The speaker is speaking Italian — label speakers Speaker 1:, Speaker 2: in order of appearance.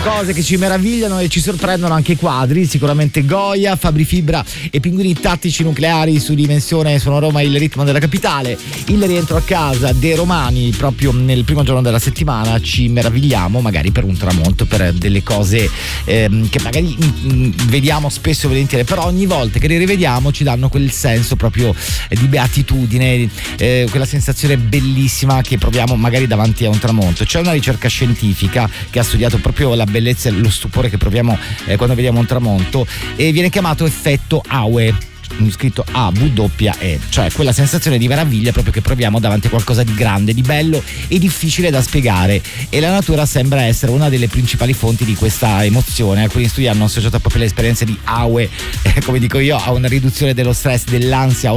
Speaker 1: cose che ci meravigliano e ci sorprendono anche i quadri, sicuramente Goya, Fabri Fibra e Pinguini tattici nucleari su Dimensione Sono Roma, il ritmo della capitale, il rientro a casa dei romani proprio nel primo giorno della settimana. Ci meravigliamo magari per un tramonto, per delle cose che magari vediamo spesso e volentieri, però ogni volta che le rivediamo ci danno quel senso proprio di beatitudine, quella sensazione bellissima che proviamo magari davanti a un tramonto. C'è una ricerca scientifica che ha studiato proprio la bellezza e lo stupore che proviamo quando vediamo un tramonto, e viene chiamato effetto Aue, scritto AWE, cioè quella sensazione di meraviglia proprio che proviamo davanti a qualcosa di grande, di bello e difficile da spiegare, e la natura sembra essere una delle principali fonti di questa emozione. Alcuni studi hanno associato proprio le esperienze di Aue, come dico io, a una riduzione dello stress, dell'ansia